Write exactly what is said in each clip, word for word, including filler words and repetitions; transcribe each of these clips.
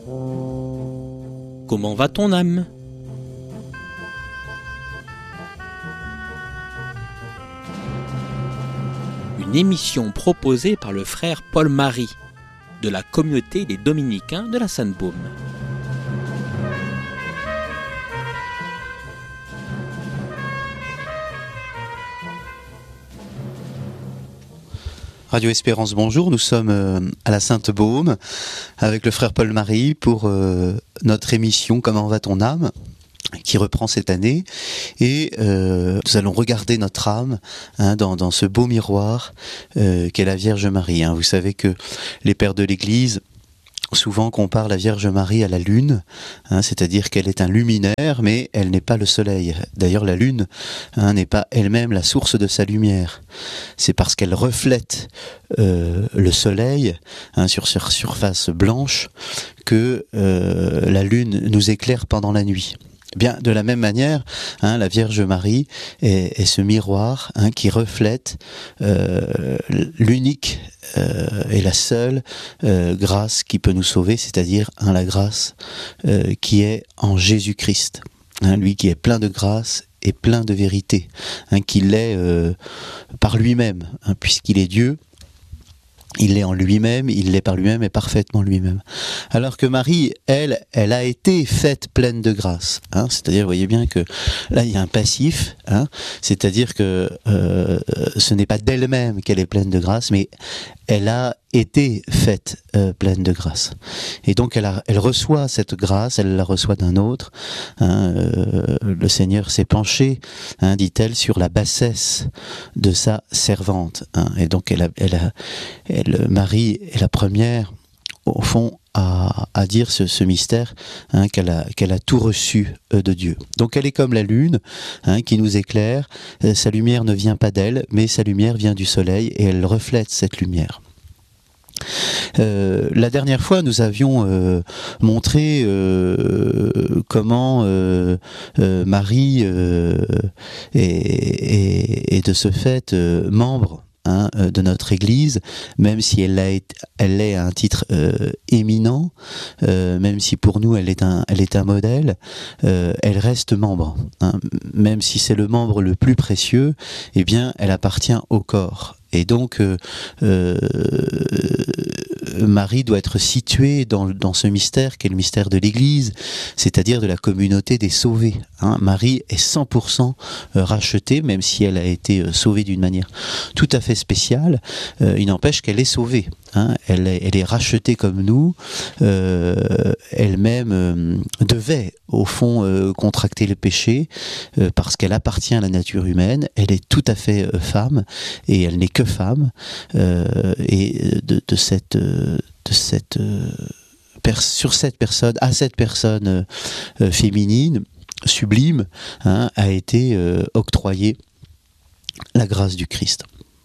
Comment va ton âme ? Une émission proposée par le frère Paul-Marie de la communauté des Dominicains de la Sainte-Baume. Radio Espérance, bonjour, nous sommes euh, à la Sainte-Baume avec le frère Paul-Marie pour euh, notre émission « Comment va ton âme ?» qui reprend cette année et euh, nous allons regarder notre âme hein, dans, dans ce beau miroir euh, qu'est la Vierge Marie. Hein. Vous savez que les pères de l'Église souvent comparent la Vierge Marie à la lune, hein, c'est-à-dire qu'elle est un luminaire, mais elle n'est pas le soleil. D'ailleurs, la lune hein, n'est pas elle-même la source de sa lumière. C'est parce qu'elle reflète euh, le soleil hein, sur sa surface blanche que euh, la lune nous éclaire pendant la nuit. Bien, de la même manière, hein, la Vierge Marie est, est ce miroir hein, qui reflète euh, l'unique euh, et la seule euh, grâce qui peut nous sauver, c'est-à-dire hein, la grâce euh, qui est en Jésus-Christ, hein, lui qui est plein de grâce et plein de vérité, hein, qui l'est euh, par lui-même, hein, puisqu'il est Dieu. Il l'est en lui-même, il l'est par lui-même et parfaitement lui-même. Alors que Marie, elle, elle a été faite pleine de grâce. Hein, c'est-à-dire, vous voyez bien que là, il y a un passif. Hein, c'est-à-dire que euh, ce n'est pas d'elle-même qu'elle est pleine de grâce, mais elle a été faite euh, pleine de grâce. Et donc, elle, a, elle reçoit cette grâce, elle la reçoit d'un autre. Hein, euh, le Seigneur s'est penché, hein, dit-elle, sur la bassesse de sa servante. Hein, et donc, elle a... Elle a elle, Marie est la première, au fond, à, à dire ce, ce mystère, hein, qu'elle a, qu'elle a tout reçu euh, de Dieu. Donc elle est comme la lune, hein, qui nous éclaire. Euh, sa lumière ne vient pas d'elle, mais sa lumière vient du soleil et elle reflète cette lumière. Euh, la dernière fois, nous avions euh, montré euh, comment euh, euh, Marie euh, est, est, est de ce fait euh, membre Hein, de notre Église, même si elle, a été, elle est à un titre euh, éminent, euh, même si pour nous elle est un, elle est un modèle, euh, elle reste membre. Hein, même si c'est le membre le plus précieux, eh bien, elle appartient au corps. Et donc, euh, euh, Marie doit être située dans, dans ce mystère qui est le mystère de l'Église, c'est-à-dire de la communauté des sauvés. Hein, Marie est cent pour cent rachetée, même si elle a été sauvée d'une manière tout à fait spéciale. Euh, il n'empêche qu'elle est sauvée. Hein, elle, est, elle est rachetée comme nous. Euh, elle-même euh, devait, au fond, euh, contracter le péché euh, parce qu'elle appartient à la nature humaine. Elle est tout à fait euh, femme et elle n'est que femme. Euh, et de, de cette, de cette euh, per- sur cette personne, à cette personne euh, féminine sublime, hein, a été euh, octroyée la grâce du Christ.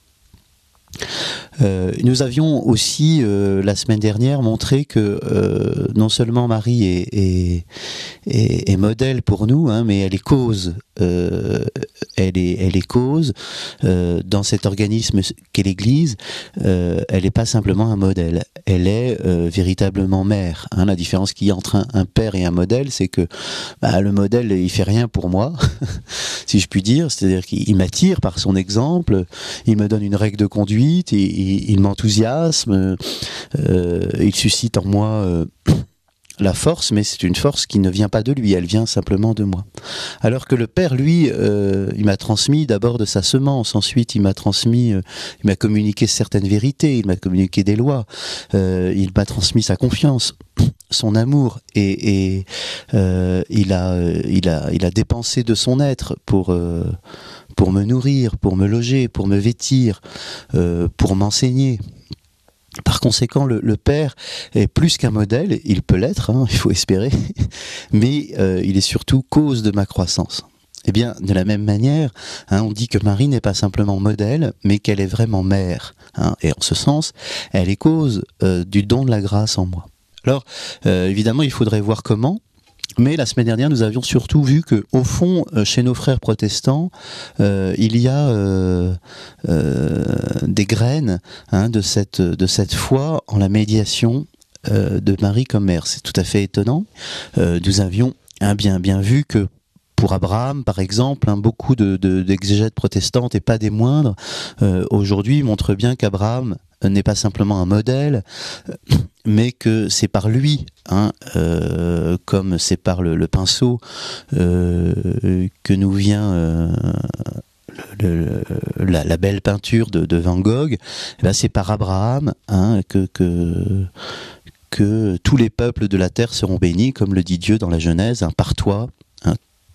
Euh, nous avions aussi euh, la semaine dernière montré que euh, non seulement Marie est, est, est, est modèle pour nous, hein, mais elle est cause. Euh, elle est, elle est cause euh, dans cet organisme qu'est l'Église. Euh, elle n'est pas simplement un modèle, elle est euh, véritablement mère. Hein, la différence qu'il y a entre un, un père et un modèle, c'est que bah, le modèle il fait rien pour moi, si je puis dire. C'est-à-dire qu'il m'attire par son exemple, il me donne une règle de conduite, il, il, il m'enthousiasme, euh, il suscite en moi euh, la force, mais c'est une force qui ne vient pas de lui, elle vient simplement de moi. Alors que le Père, lui, euh, il m'a transmis d'abord de sa semence, ensuite il m'a transmis, euh, il m'a communiqué certaines vérités, il m'a communiqué des lois, euh, il m'a transmis sa confiance, son amour, et, et euh, il a, euh, il a, il a dépensé de son être pour euh, pour me nourrir, pour me loger, pour me vêtir, euh, pour m'enseigner. Par conséquent, le, le Père est plus qu'un modèle, il peut l'être, hein, il faut espérer, mais euh, il est surtout cause de ma croissance. Eh bien, de la même manière, hein, on dit que Marie n'est pas simplement modèle, mais qu'elle est vraiment mère. Hein, et en ce sens, elle est cause euh, du don de la grâce en moi. Alors, euh, évidemment, il faudrait voir comment. Mais la semaine dernière, nous avions surtout vu que, au fond, chez nos frères protestants, euh, il y a euh, euh, des graines hein, de cette de cette foi en la médiation euh, de Marie comme mère. C'est tout à fait étonnant. Euh, nous avions hein, bien, bien vu que pour Abraham, par exemple, hein, beaucoup de, de, d'exégètes protestantes, et pas des moindres, euh, aujourd'hui montrent bien qu'Abraham n'est pas simplement un modèle, mais que c'est par lui, hein, euh, comme c'est par le, le pinceau euh, que nous vient euh, le, le, la, la belle peinture de, de Van Gogh. Et ben c'est par Abraham hein, que, que, que tous les peuples de la terre seront bénis, comme le dit Dieu dans la Genèse, hein, par toi, hein,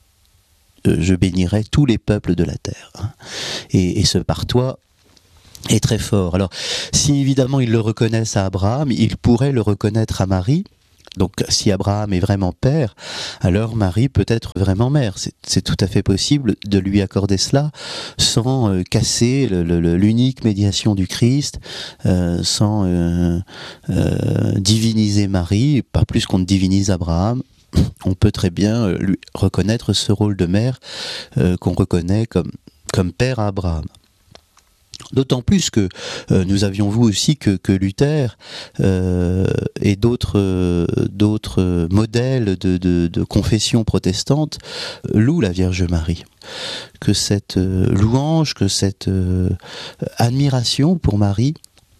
je bénirai tous les peuples de la terre. Hein. Et, et ce par toi est très fort. Alors, si évidemment ils le reconnaissent à Abraham, ils pourraient le reconnaître à Marie. Donc, si Abraham est vraiment père, alors Marie peut être vraiment mère. C'est, c'est tout à fait possible de lui accorder cela sans euh, casser le, le, l'unique médiation du Christ, euh, sans euh, euh, diviniser Marie, pas plus qu'on ne divinise Abraham. On peut très bien euh, lui reconnaître ce rôle de mère euh, qu'on reconnaît comme, comme père à Abraham. D'autant plus que euh, nous avions vu aussi que, que Luther euh, et d'autres, euh, d'autres modèles de, de, de confession protestante louent la Vierge Marie. Que cette euh, louange, que cette euh, admiration pour Marie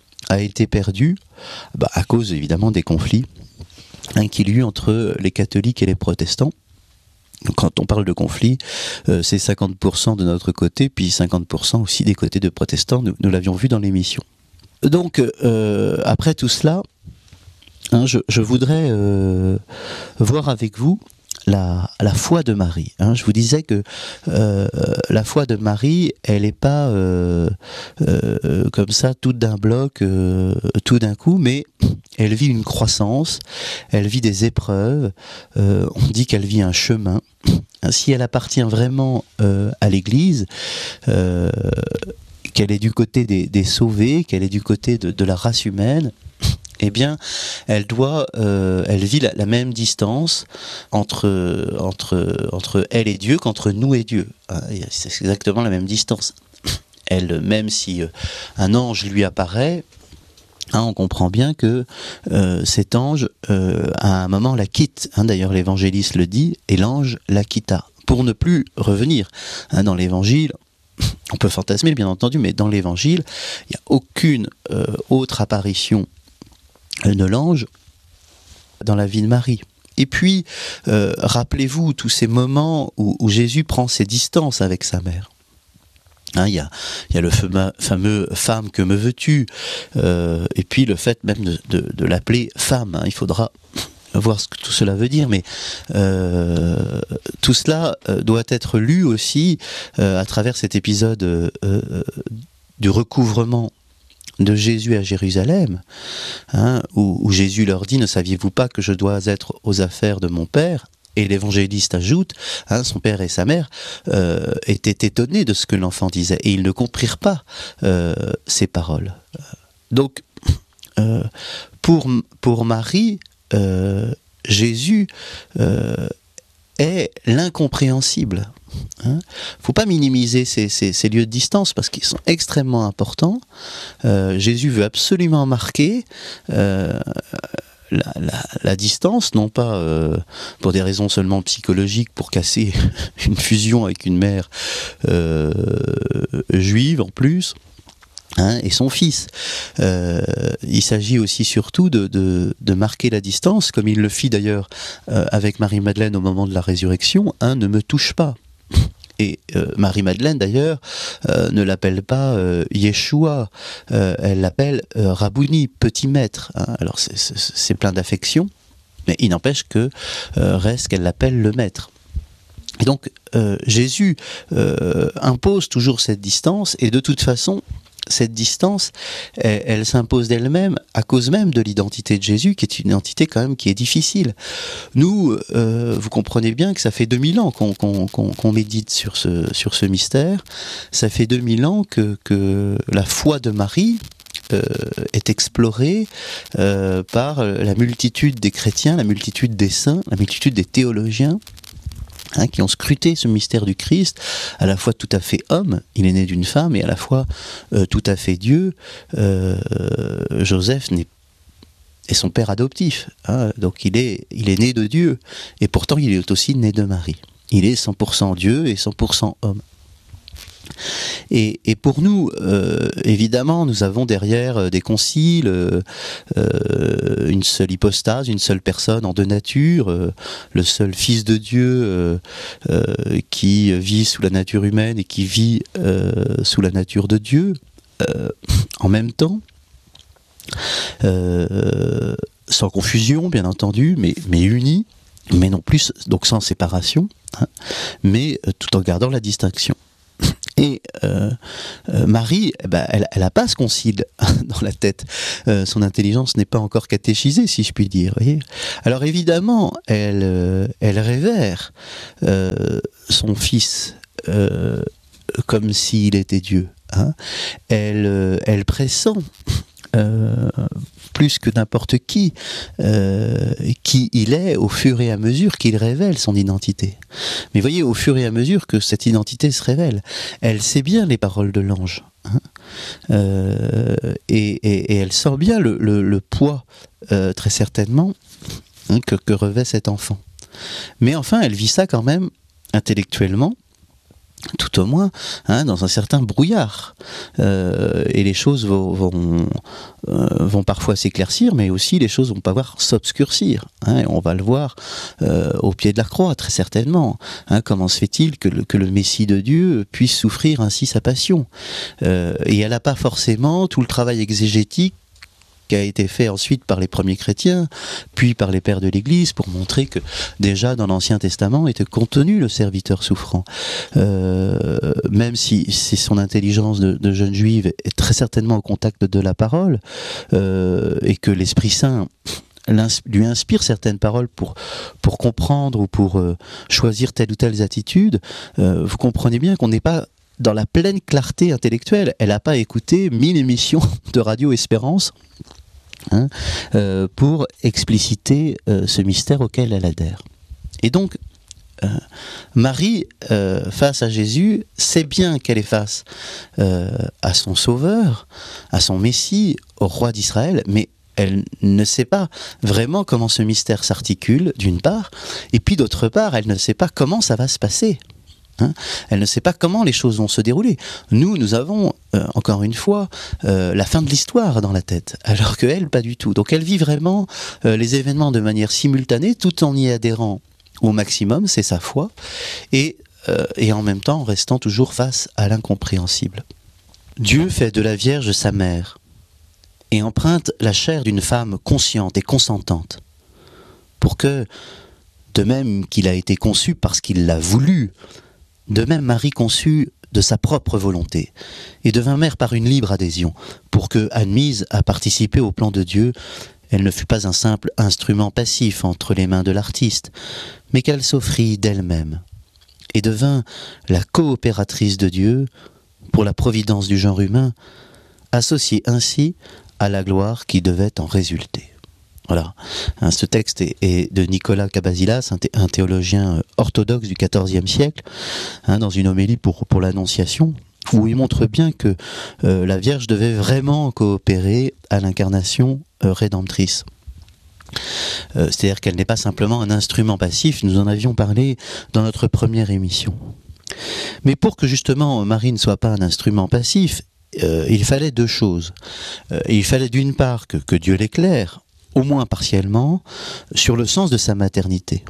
a été perdue bah, à cause évidemment des conflits hein, qu'il y a eu entre les catholiques et les protestants. Donc, quand on parle de conflit, euh, c'est cinquante pour cent de notre côté, puis cinquante pour cent aussi des côtés de protestants, nous, nous l'avions vu dans l'émission. Donc, euh, après tout cela, hein, je, je voudrais euh, voir avec vous la, la foi de Marie. Hein. Je vous disais que euh, la foi de Marie, elle n'est pas euh, euh, comme ça, toute d'un bloc, euh, tout d'un coup, mais elle vit une croissance, elle vit des épreuves, euh, on dit qu'elle vit un chemin. Si elle appartient vraiment euh, à l'Église, euh, qu'elle est du côté des, des sauvés, qu'elle est du côté de, de la race humaine, eh bien, elle doit, euh, elle vit la, la même distance entre, entre, entre elle et Dieu qu'entre nous et Dieu. C'est exactement la même distance. Elle, même si euh, un ange lui apparaît, hein, on comprend bien que euh, cet ange, euh, à un moment, la quitte. Hein, d'ailleurs, l'évangéliste le dit, et l'ange la quitta, pour ne plus revenir. Hein, dans l'évangile, on peut fantasmer, bien entendu, mais dans l'évangile, il n'y a aucune euh, autre apparition de l'ange dans la vie de Marie. Et puis, euh, rappelez-vous tous ces moments où, où Jésus prend ses distances avec sa mère. Hein, il y a, il y a le fameux, fameux « femme, que me veux-tu » euh, et puis le fait même de, de, de l'appeler femme. Hein, il faudra voir ce que tout cela veut dire, mais euh, tout cela euh, doit être lu aussi euh, à travers cet épisode euh, euh, du recouvrement de Jésus à Jérusalem, hein, où, où Jésus leur dit « Ne saviez-vous pas que je dois être aux affaires de mon Père ?» Et l'évangéliste ajoute, hein, son père et sa mère euh, étaient étonnés de ce que l'enfant disait, et ils ne comprirent pas euh, ces paroles. Donc, euh, pour, pour Marie, euh, Jésus euh, est l'incompréhensible. Il hein. ne faut pas minimiser ces, ces, ces lieux de distance parce qu'ils sont extrêmement importants. Euh, Jésus veut absolument marquer euh, la, la, la distance, non pas euh, pour des raisons seulement psychologiques, pour casser une fusion avec une mère euh, juive en plus, hein, et son fils. Euh, il s'agit aussi surtout de, de, de marquer la distance, comme il le fit d'ailleurs euh, avec Marie-Madeleine au moment de la résurrection, hein, ne me touche pas. Et euh, Marie-Madeleine, d'ailleurs, euh, ne l'appelle pas euh, Yeshua, euh, elle l'appelle euh, Rabouni, petit maître. Hein. Alors c'est, c'est, c'est plein d'affection, mais il n'empêche que euh, reste qu'elle l'appelle le maître. Et donc euh, Jésus euh, impose toujours cette distance, et de toute façon, cette distance, elle, elle s'impose d'elle-même à cause même de l'identité de Jésus, qui est une identité quand même qui est difficile. Nous, euh, vous comprenez bien que ça fait deux mille ans qu'on, qu'on, qu'on, qu'on médite sur ce, sur ce mystère. Ça fait deux mille ans que, que la foi de Marie euh, est explorée euh, par la multitude des chrétiens, la multitude des saints, la multitude des théologiens, Hein, qui ont scruté ce mystère du Christ, à la fois tout à fait homme, il est né d'une femme, et à la fois euh, tout à fait Dieu. Euh, Joseph n'est est son père adoptif. Hein, donc il est, il est né de Dieu, et pourtant il est aussi né de Marie. Il est cent pour cent Dieu et cent pour cent homme. Et, et pour nous, euh, évidemment, nous avons derrière des conciles, euh, une seule hypostase, une seule personne en deux natures, euh, le seul Fils de Dieu euh, euh, qui vit sous la nature humaine et qui vit euh, sous la nature de Dieu, euh, en même temps, euh, sans confusion, bien entendu, mais, mais unis, mais non plus, donc sans séparation, hein, mais euh, tout en gardant la distinction. Et euh, euh, Marie, eh ben, elle n'a pas ce concile dans la tête. Euh, son intelligence n'est pas encore catéchisée, si je puis dire. Voyez. Alors évidemment, elle, euh, elle révère euh, son fils euh, comme s'il était Dieu. Hein. Elle, euh, elle pressent euh, plus que n'importe qui euh, qui il est au fur et à mesure qu'il révèle son identité. Mais voyez, au fur et à mesure que cette identité se révèle, elle sait bien les paroles de l'ange, hein, euh, et, et, et elle sent bien le, le, le poids, euh, très certainement, hein, que, que revêt cet enfant. Mais enfin, elle vit ça quand même intellectuellement, tout au moins, hein, dans un certain brouillard. Euh, et les choses vont, vont, euh, vont parfois s'éclaircir, mais aussi les choses vont pouvoir s'obscurcir. Hein, on va le voir euh, au pied de la croix, très certainement. Hein, comment se fait-il que le, que le Messie de Dieu puisse souffrir ainsi sa passion ? euh, Et elle n'a pas forcément tout le travail exégétique qui a été fait ensuite par les premiers chrétiens, puis par les pères de l'Église, pour montrer que déjà dans l'Ancien Testament était contenu le serviteur souffrant. Euh, même si, si son intelligence de, de jeune juive est très certainement au contact de la parole, euh, et que l'Esprit Saint lui inspire certaines paroles pour, pour comprendre ou pour euh, choisir telle ou telle attitude, euh, vous comprenez bien qu'on n'est pas dans la pleine clarté intellectuelle. Elle n'a pas écouté mille émissions de Radio Espérance, Hein, euh, pour expliciter euh, ce mystère auquel elle adhère. Et donc, euh, Marie, euh, face à Jésus, sait bien qu'elle est face euh, à son Sauveur, à son Messie, au roi d'Israël, mais elle ne sait pas vraiment comment ce mystère s'articule, d'une part, et puis d'autre part, elle ne sait pas comment ça va se passer. Hein, elle ne sait pas comment les choses vont se dérouler. Nous, nous avons, euh, encore une fois, euh, la fin de l'histoire dans la tête, alors qu'elle, pas du tout. Donc elle vit vraiment euh, les événements de manière simultanée, tout en y adhérant au maximum, c'est sa foi, et, euh, et en même temps en restant toujours face à l'incompréhensible. Dieu fait de la Vierge sa mère, et emprunte la chair d'une femme consciente et consentante, pour que, de même qu'il a été conçu parce qu'il l'a voulu, de même Marie conçut de sa propre volonté, et devint mère par une libre adhésion, pour que, admise à participer au plan de Dieu, elle ne fut pas un simple instrument passif entre les mains de l'artiste, mais qu'elle s'offrit d'elle-même, et devint la coopératrice de Dieu, pour la providence du genre humain, associée ainsi à la gloire qui devait en résulter. Voilà. Hein, ce texte est, est de Nicolas Cabasilas, un, thé, un théologien orthodoxe du quatorzième siècle, hein, dans une homélie pour, pour l'Annonciation, où il montre bien que euh, la Vierge devait vraiment coopérer à l'incarnation euh, rédemptrice. Euh, c'est-à-dire qu'elle n'est pas simplement un instrument passif, nous en avions parlé dans notre première émission. Mais pour que justement Marie ne soit pas un instrument passif, euh, il fallait deux choses. Euh, il fallait d'une part que, que Dieu l'éclaire, au moins partiellement, sur le sens de sa maternité.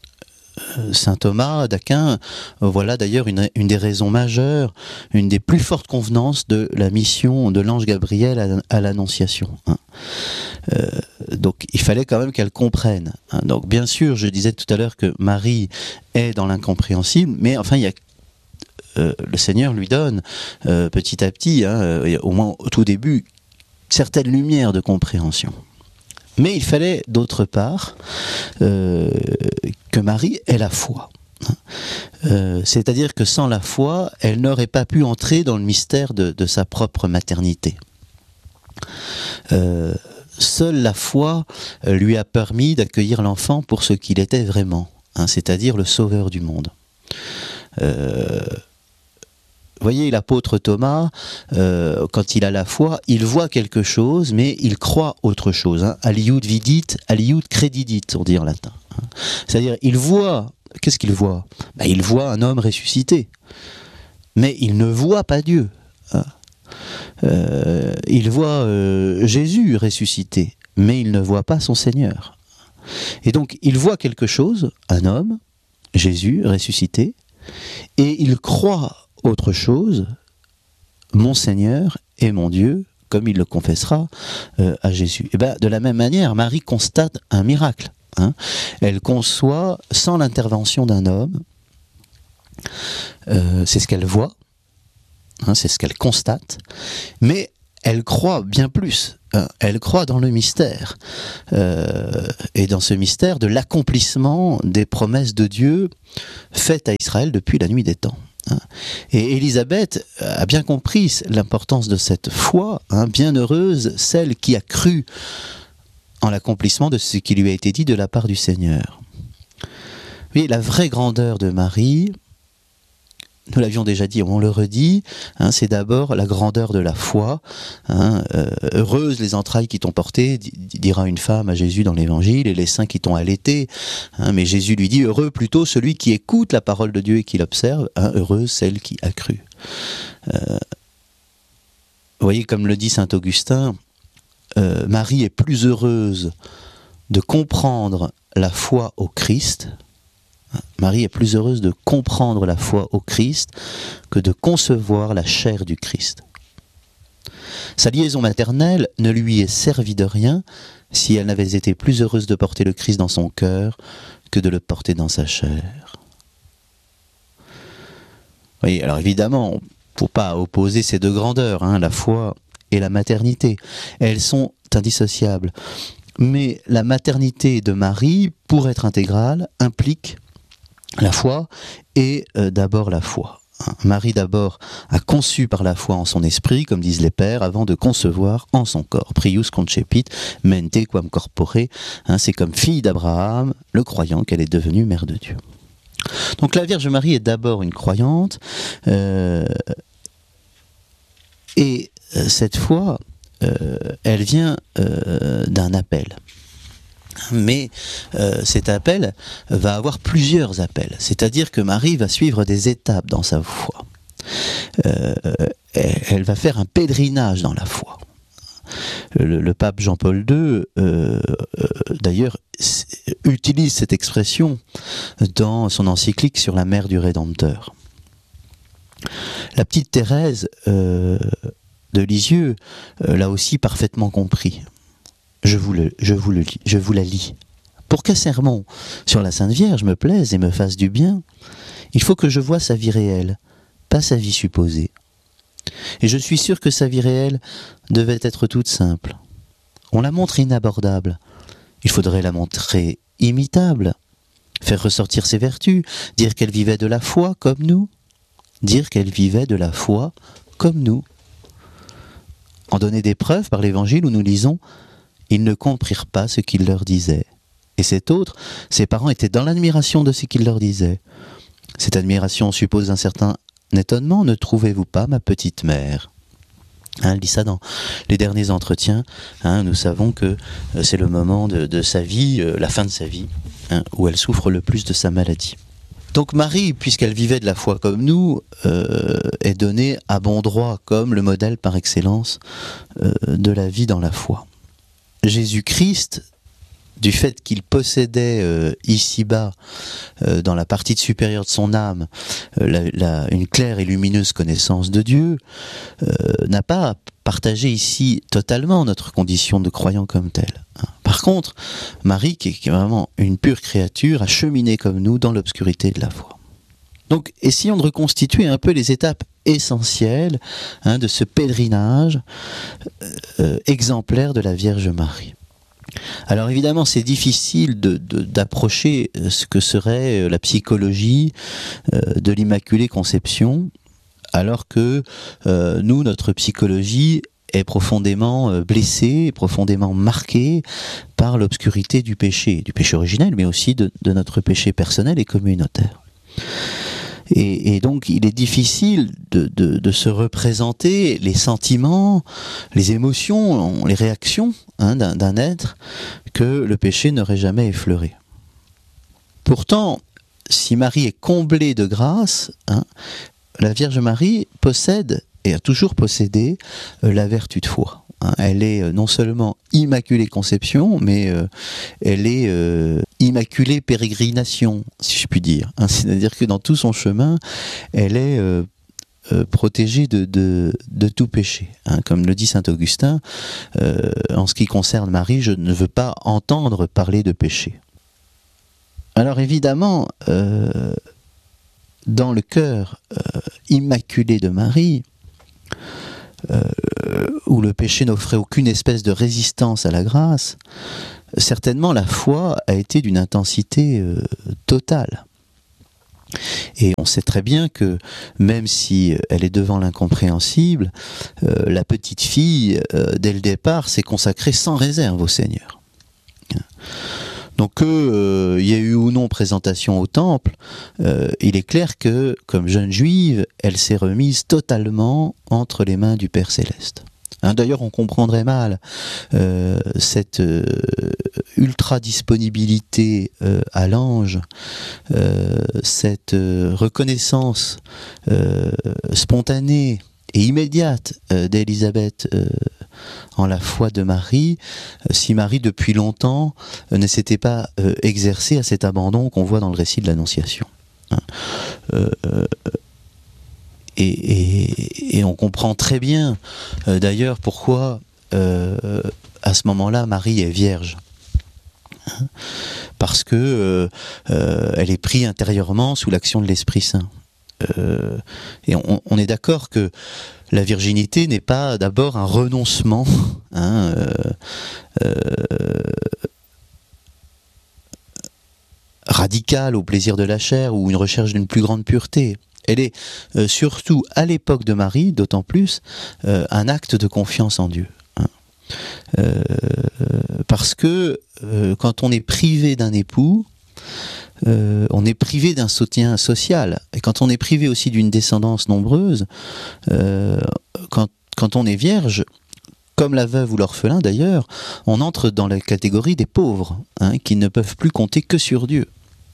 Saint Thomas d'Aquin, voilà d'ailleurs une, une des raisons majeures, une des plus fortes convenances de la mission de l'ange Gabriel à, à l'Annonciation. Hein. Euh, donc il fallait quand même qu'elle comprenne. Hein. Donc bien sûr, je disais tout à l'heure que Marie est dans l'incompréhensible, mais enfin il y a euh, le Seigneur lui donne euh, petit à petit, hein, au moins au tout début, certaines lumières de compréhension. Mais il fallait, d'autre part, euh, que Marie ait la foi. Euh, c'est-à-dire que sans la foi, elle n'aurait pas pu entrer dans le mystère de, de sa propre maternité. Euh, seule la foi lui a permis d'accueillir l'enfant pour ce qu'il était vraiment, hein, c'est-à-dire le sauveur du monde. Euh, voyez, l'apôtre Thomas, euh, quand il a la foi, il voit quelque chose, mais il croit autre chose. Hein. Aliud vidit, aliud credidit, on dit en latin. Hein. C'est-à-dire, il voit, qu'est-ce qu'il voit ? Ben, il voit un homme ressuscité, mais il ne voit pas Dieu. Hein. Euh, il voit euh, Jésus ressuscité, mais il ne voit pas son Seigneur. Et donc, il voit quelque chose, un homme, Jésus ressuscité, et il croit autre chose, mon Seigneur et mon Dieu, comme il le confessera euh, à Jésus. Et ben, de la même manière, Marie constate un miracle. Hein. Elle conçoit, sans l'intervention d'un homme, euh, c'est ce qu'elle voit, hein, c'est ce qu'elle constate, mais elle croit bien plus. Hein. Elle croit dans le mystère, euh, et dans ce mystère de l'accomplissement des promesses de Dieu faites à Israël depuis la nuit des temps. Et Élisabeth a bien compris l'importance de cette foi, hein, bienheureuse, celle qui a cru en l'accomplissement de ce qui lui a été dit de la part du Seigneur. Oui, la vraie grandeur de Marie, nous l'avions déjà dit, on le redit, hein, c'est d'abord la grandeur de la foi. Hein, euh, heureuses les entrailles qui t'ont porté, dira une femme à Jésus dans l'Évangile, et les seins qui t'ont allaité. Hein, mais Jésus lui dit, heureux plutôt celui qui écoute la parole de Dieu et qui l'observe, hein, heureuse celle qui a cru. Euh, vous voyez, comme le dit saint Augustin, euh, Marie est plus heureuse de comprendre la foi au Christ. Marie est plus heureuse de comprendre la foi au Christ que de concevoir la chair du Christ. Sa liaison maternelle ne lui est servie de rien si elle n'avait été plus heureuse de porter le Christ dans son cœur que de le porter dans sa chair. Oui, alors évidemment, il ne faut pas opposer ces deux grandeurs, hein, la foi et la maternité. Elles sont indissociables. Mais la maternité de Marie, pour être intégrale, implique la foi et euh, d'abord la foi. Marie d'abord a conçu par la foi en son esprit, comme disent les pères, avant de concevoir en son corps. Prius concepit, mente quam corpore. Hein, c'est comme fille d'Abraham, le croyant, qu'elle est devenue mère de Dieu. Donc la Vierge Marie est d'abord une croyante, euh, et euh, cette foi, euh, elle vient euh, d'un appel. Mais euh, cet appel va avoir plusieurs appels, c'est-à-dire que Marie va suivre des étapes dans sa foi. Euh, elle va faire un pèlerinage dans la foi. Le, le pape Jean-Paul deux, euh, euh, d'ailleurs, utilise cette expression dans son encyclique sur la mère du Rédempteur. La petite Thérèse euh, de Lisieux euh, l'a aussi parfaitement compris. Je vous, le, je, vous le, je vous la lis. Pour qu'un sermon sur la Sainte Vierge me plaise et me fasse du bien, il faut que je voie sa vie réelle, pas sa vie supposée. Et je suis sûr que sa vie réelle devait être toute simple. On la montre inabordable. Il faudrait la montrer imitable, faire ressortir ses vertus, dire qu'elle vivait de la foi comme nous, dire qu'elle vivait de la foi comme nous. En donner des preuves par l'Évangile où nous lisons « Ils ne comprirent pas ce qu'il leur disait. » Et cet autre, ses parents étaient dans l'admiration de ce qu'il leur disait. Cette admiration suppose un certain étonnement, ne trouvez-vous pas, ma petite mère ? Hein, elle dit ça dans les derniers entretiens. Hein, nous savons que euh, c'est le moment de, de sa vie, euh, la fin de sa vie, hein, où elle souffre le plus de sa maladie. Donc Marie, puisqu'elle vivait de la foi comme nous, euh, est donnée à bon droit comme le modèle par excellence euh, de la vie dans la foi. Jésus-Christ, du fait qu'il possédait euh, ici-bas, euh, dans la partie supérieure de son âme, euh, la, la, une claire et lumineuse connaissance de Dieu, euh, n'a pas partagé ici totalement notre condition de croyant comme tel. Par contre, Marie, qui est, qui est vraiment une pure créature, a cheminé comme nous dans l'obscurité de la foi. Donc, essayons de reconstituer un peu les étapes essentielles hein, de ce pèlerinage euh, exemplaire de la Vierge Marie. Alors évidemment, c'est difficile de, de, d'approcher ce que serait la psychologie euh, de l'Immaculée Conception, alors que euh, nous, notre psychologie est profondément euh, blessée, profondément marquée par l'obscurité du péché, du péché originel, mais aussi de, de notre péché personnel et communautaire. Et, et donc il est difficile de, de, de se représenter les sentiments, les émotions, les réactions hein, d'un, d'un être que le péché n'aurait jamais effleuré. Pourtant, si Marie est comblée de grâce, hein, la Vierge Marie possède et a toujours possédé euh, la vertu de foi. Hein. Elle est euh, non seulement immaculée conception, mais euh, elle est euh, immaculée pérégrination, si je puis dire. Hein. C'est-à-dire que dans tout son chemin, elle est euh, euh, protégée de, de, de tout péché. Hein. Comme le dit saint Augustin, euh, en ce qui concerne Marie, je ne veux pas entendre parler de péché. Alors évidemment, euh, dans le cœur euh, immaculé de Marie, euh, où le péché n'offrait aucune espèce de résistance à la grâce, certainement la foi a été d'une intensité euh, totale. Et on sait très bien que même si elle est devant l'incompréhensible, euh, la petite fille, euh, dès le départ, s'est consacrée sans réserve au Seigneur. Donc qu'il euh, y ait eu ou non présentation au temple, euh, il est clair que, comme jeune juive, elle s'est remise totalement entre les mains du Père Céleste. Hein, d'ailleurs, on comprendrait mal euh, cette euh, ultra-disponibilité euh, à l'ange, euh, cette euh, reconnaissance euh, spontanée et immédiate euh, d'Élisabeth euh, en la foi de Marie, euh, si Marie depuis longtemps euh, ne s'était pas euh, exercée à cet abandon qu'on voit dans le récit de l'Annonciation. Hein. Euh, et, et, et on comprend très bien euh, d'ailleurs pourquoi euh, à ce moment-là Marie est vierge. Hein. Parce que euh, euh, elle est prise intérieurement sous l'action de l'Esprit Saint. Euh, et on, on est d'accord que la virginité n'est pas d'abord un renoncement hein, euh, euh, radical au plaisir de la chair ou une recherche d'une plus grande pureté. Elle est euh, surtout à l'époque de Marie, d'autant plus, euh, un acte de confiance en Dieu. Hein. Euh, parce que euh, quand on est privé d'un époux, Euh, on est privé d'un soutien social. Et quand on est privé aussi d'une descendance nombreuse, euh, quand, quand on est vierge, comme la veuve ou l'orphelin d'ailleurs, on entre dans la catégorie des pauvres, hein, qui ne peuvent plus compter que sur Dieu.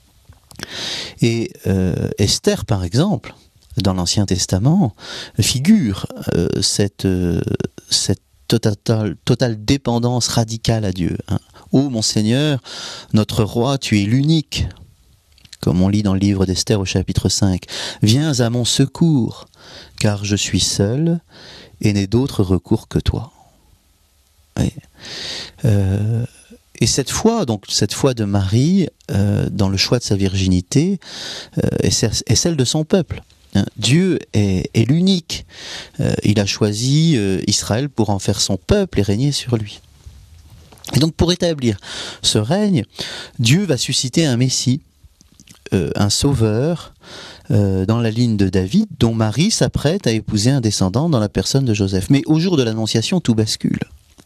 Et euh, Esther, par exemple, dans l'Ancien Testament, figure euh, cette, euh, cette totale, totale dépendance radicale à Dieu. Hein. Ô mon Seigneur, notre roi, tu es l'unique. Comme on lit dans le livre d'Esther au chapitre cinq. Viens à mon secours, car je suis seul et n'ai d'autre recours que toi. Oui. Euh, et cette foi, donc cette foi de Marie, euh, dans le choix de sa virginité, euh, est, est celle de son peuple. Hein, Dieu est, est l'unique. Euh, il a choisi euh, Israël pour en faire son peuple et régner sur lui. Et donc pour établir ce règne, Dieu va susciter un Messie, euh, un sauveur, euh, dans la ligne de David, dont Marie s'apprête à épouser un descendant dans la personne de Joseph. Mais au jour de l'Annonciation, tout bascule.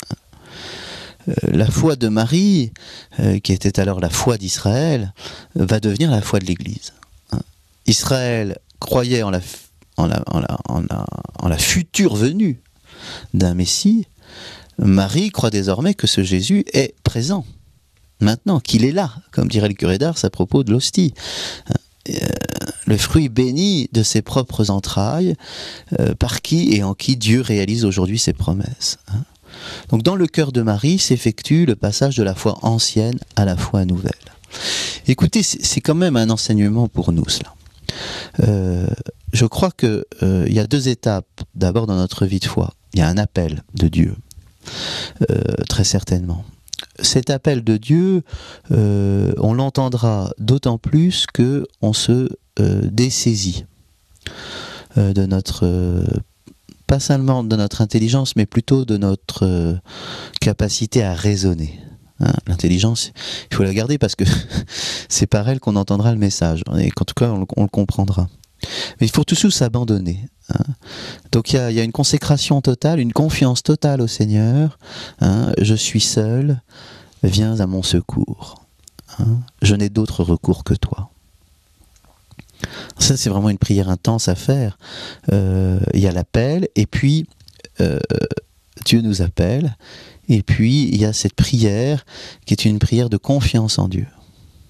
Euh, la foi de Marie, euh, qui était alors la foi d'Israël, euh, va devenir la foi de l'Église. Hein. Israël croyait en la, en la, en la, en la, en la future venue d'un Messie. Marie croit désormais que ce Jésus est présent, maintenant, qu'il est là, comme dirait le curé d'Ars à propos de l'hostie. Euh, le fruit béni de ses propres entrailles, euh, par qui et en qui Dieu réalise aujourd'hui ses promesses. Hein. Donc dans le cœur de Marie s'effectue le passage de la foi ancienne à la foi nouvelle. Écoutez, c'est, c'est quand même un enseignement pour nous, cela. Euh, je crois qu'il euh, y a deux étapes, d'abord dans notre vie de foi. Il y a un appel de Dieu. Euh, très certainement. Cet appel de Dieu, euh, on l'entendra d'autant plus que on se euh, dessaisit euh, de notre, euh, pas seulement de notre intelligence, mais plutôt de notre euh, capacité à raisonner. Hein, l'intelligence, il faut la garder parce que c'est par elle qu'on entendra le message, et qu'en tout cas on, on le comprendra. Mais il faut toujours s'abandonner. Hein. Donc il y, y a une consécration totale, une confiance totale au Seigneur. Hein. Je suis seul, viens à mon secours. Hein. Je n'ai d'autre recours que toi. Ça, c'est vraiment une prière intense à faire. Euh, il y a l'appel, et puis euh, Dieu nous appelle, et puis il y a cette prière qui est une prière de confiance en Dieu.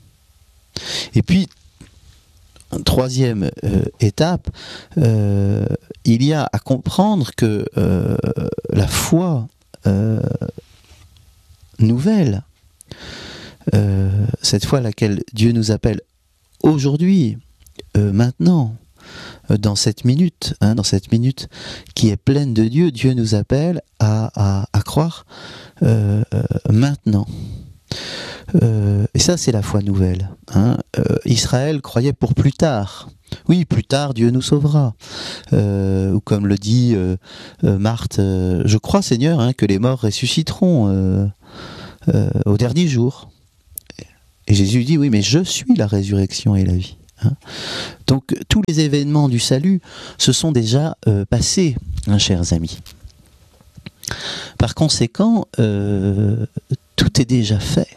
Et puis, troisième euh, étape, euh, il y a à comprendre que euh, la foi euh, nouvelle, euh, cette foi à laquelle Dieu nous appelle aujourd'hui, euh, maintenant, euh, dans cette minute, hein, dans cette minute qui est pleine de Dieu, Dieu nous appelle à, à, à croire euh, euh, maintenant. Euh, et ça, c'est la foi nouvelle. Hein. Euh, Israël croyait pour plus tard. Oui, plus tard, Dieu nous sauvera. Euh, ou comme le dit euh, euh, Marthe, euh, je crois, Seigneur, hein, que les morts ressusciteront euh, euh, au dernier jour. Et Jésus dit, oui, mais je suis la résurrection et la vie. Hein. Donc, tous les événements du salut se sont déjà euh, passés, hein, chers amis. Par conséquent, euh, tout est déjà fait.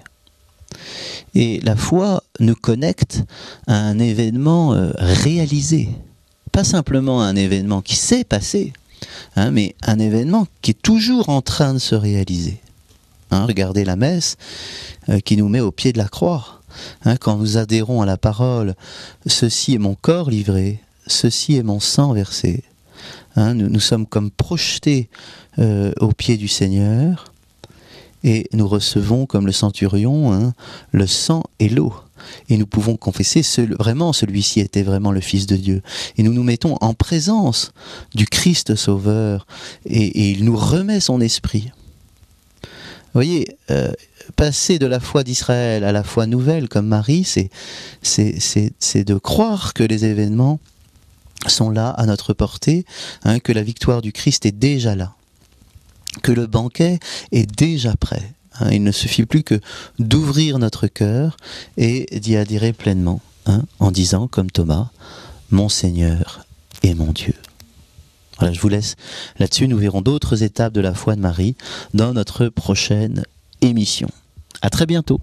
Et la foi nous connecte à un événement euh, réalisé. Pas simplement un événement qui s'est passé, hein, mais un événement qui est toujours en train de se réaliser. Hein, regardez la messe euh, qui nous met au pied de la croix. Hein, quand nous adhérons à la parole, ceci est mon corps livré, ceci est mon sang versé. Hein, nous, nous sommes comme projetés euh, au pied du Seigneur. Et nous recevons, comme le centurion, hein, le sang et l'eau. Et nous pouvons confesser, ce, vraiment, celui-ci était vraiment le Fils de Dieu. Et nous nous mettons en présence du Christ Sauveur, et, et il nous remet son esprit. Vous voyez, euh, passer de la foi d'Israël à la foi nouvelle, comme Marie, c'est, c'est, c'est, c'est de croire que les événements sont là, à notre portée, hein, que la victoire du Christ est déjà là. Que le banquet est déjà prêt. Hein, il ne suffit plus que d'ouvrir notre cœur et d'y adhérer pleinement, hein, en disant, comme Thomas, « Mon Seigneur et mon Dieu ». Voilà, je vous laisse là-dessus. Nous verrons d'autres étapes de la foi de Marie dans notre prochaine émission. À très bientôt.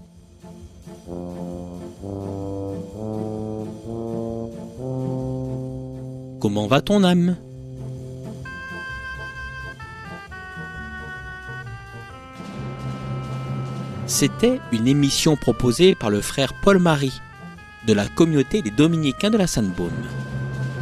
Comment va ton âme ? C'était une émission proposée par le frère Paul Marie de la communauté des Dominicains de la Sainte-Baume.